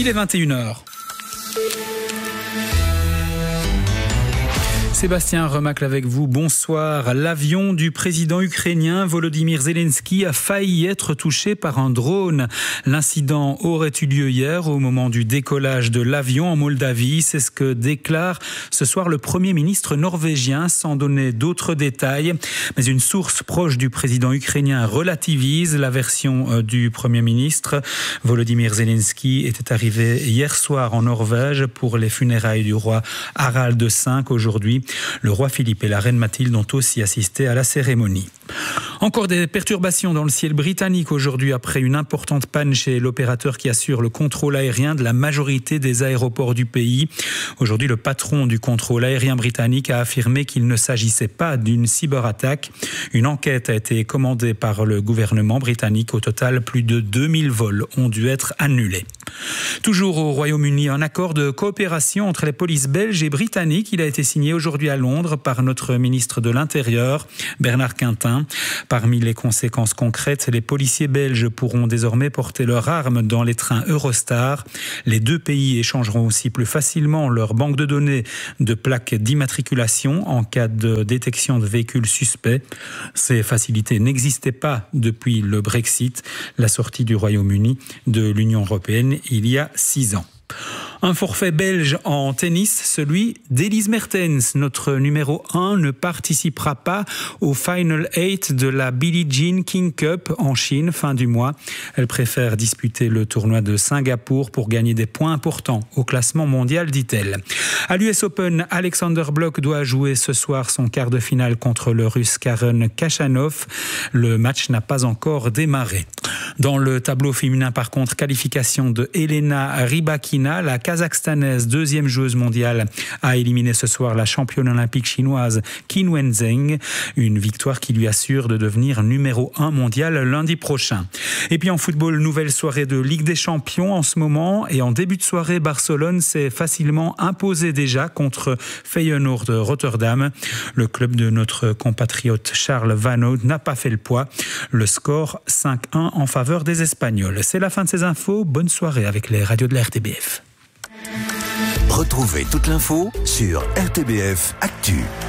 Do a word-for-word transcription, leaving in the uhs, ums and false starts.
Il est vingt et une heures. Sébastien Remacle avec vous, bonsoir. L'avion du président ukrainien Volodymyr Zelensky a failli être touché par un drone. L'incident aurait eu lieu hier au moment du décollage de l'avion en Moldavie. C'est ce que déclare ce soir le Premier ministre norvégien sans donner d'autres détails. Mais une source proche du président ukrainien relativise la version du Premier ministre. Volodymyr Zelensky était arrivé hier soir en Norvège pour les funérailles du roi Harald cinq aujourd'hui. Le roi Philippe et la reine Mathilde ont aussi assisté à la cérémonie. Encore des perturbations dans le ciel britannique aujourd'hui après une importante panne chez l'opérateur qui assure le contrôle aérien de la majorité des aéroports du pays. Aujourd'hui, le patron du contrôle aérien britannique a affirmé qu'il ne s'agissait pas d'une cyberattaque. Une enquête a été commandée par le gouvernement britannique. Au total, plus de deux mille vols ont dû être annulés. Toujours au Royaume-Uni, un accord de coopération entre les polices belges et britanniques. Il a été signé aujourd'hui à Londres par notre ministre de l'Intérieur, Bernard Quintin. Parmi les conséquences concrètes, les policiers belges pourront désormais porter leurs armes dans les trains Eurostar. Les deux pays échangeront aussi plus facilement leur banque de données de plaques d'immatriculation en cas de détection de véhicules suspects. Ces facilités n'existaient pas depuis le Brexit, la sortie du Royaume-Uni de l'Union européenne il y a six ans. Un forfait belge en tennis, celui d'Elise Mertens. Notre numéro un ne participera pas au Final eight de la Billie Jean King Cup en Chine fin du mois. Elle préfère disputer le tournoi de Singapour pour gagner des points importants au classement mondial, dit-elle. À l'U S Open, Alexander Blok doit jouer ce soir son quart de finale contre le Russe Karen Khachanov. Le match n'a pas encore démarré. Dans le tableau féminin, par contre, qualification de Elena Rybakina, la Kazakhstanaise, deuxième joueuse mondiale, a éliminé ce soir la championne olympique chinoise Qin Wenzheng. Une victoire qui lui assure de devenir numéro un mondial lundi prochain. Et puis en football, nouvelle soirée de Ligue des Champions en ce moment. Et en début de soirée, Barcelone s'est facilement imposé déjà contre Feyenoord de Rotterdam. Le club de notre compatriote Charles Van Hout n'a pas fait le poids. Le score cinq un en faveur des Espagnols. C'est la fin de ces infos. Bonne soirée avec les radios de la R T B F. Retrouvez toute l'info sur R T B F Actu.